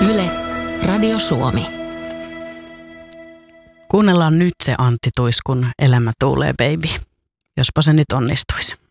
Yle, Radio Suomi. Kuunnellaan nyt se Antti Tuiskun Elämä tuulee, baby. Jospa se nyt onnistuisi.